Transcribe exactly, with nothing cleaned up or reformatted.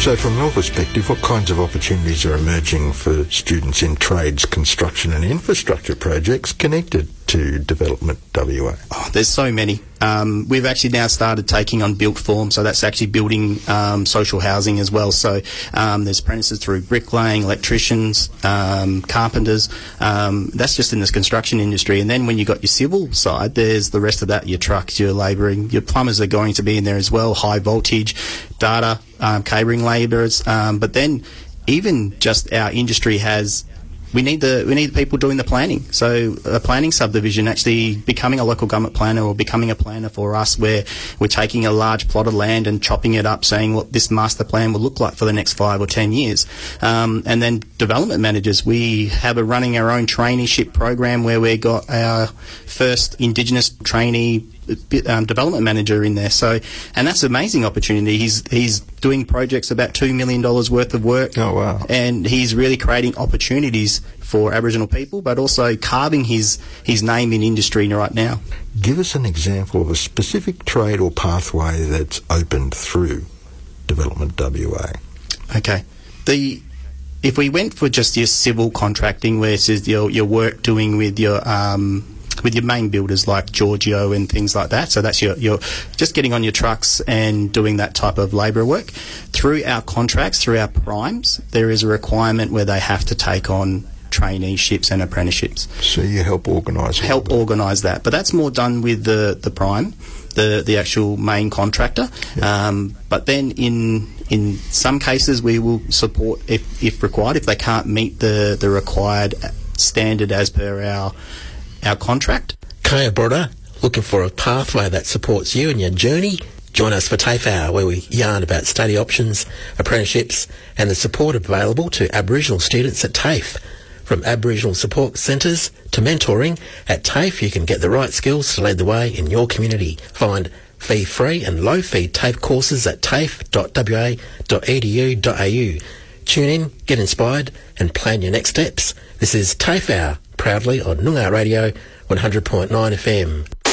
So from your perspective, what kinds of opportunities are emerging for students in trades, construction and infrastructure projects connected to Development W A? Oh, there's so many. Um, we've actually now started taking on built form, so that's actually building um, social housing as well. So um, there's apprentices through bricklaying, electricians, um, carpenters. Um, that's just in this construction industry. And then when you've got your civil side, there's the rest of that, your trucks, your labouring, your plumbers are going to be in there as well, high voltage, data, um, cabling labourers. Um, but then even just our industry has... We need the we need the people doing the planning. So a planning subdivision, actually becoming a local government planner or becoming a planner for us, where we're taking a large plot of land and chopping it up, saying what this master plan will look like for the next five or ten years. Um, and then development managers, we have a running our own traineeship program where we got our first Indigenous trainee Um, development manager in there. So, and that's an amazing opportunity. He's he's doing projects about two million dollars worth of work. Oh, wow. And he's really creating opportunities for Aboriginal people, but also carving his, his name in industry right now. Give us an example of a specific trade or pathway that's opened through Development W A. Okay. The if we went for just your civil contracting, where it says your, your work doing with your... Um, with your main builders like Giorgio and things like that. So that's your, your just getting on your trucks and doing that type of labour work. Through our contracts, through our primes, there is a requirement where they have to take on traineeships and apprenticeships. So you help organise Help organise that. But that's more done with the, the prime, the, the actual main contractor. Yeah. Um, but then in in some cases we will support, if, if required, if they can't meet the, the required standard as per our our contract. Kaya Broda, looking for a pathway that supports you in your journey? Join us for TAFE Hour, where we yarn about study options, apprenticeships and the support available to Aboriginal students at TAFE. From Aboriginal support centres to mentoring, at TAFE you can get the right skills to lead the way in your community. Find fee-free and low-fee TAFE courses at tafe dot w a dot e d u dot a u. Tune in, get inspired and plan your next steps. This is TAFE Hour, proudly on Noongar Radio one hundred point nine F M.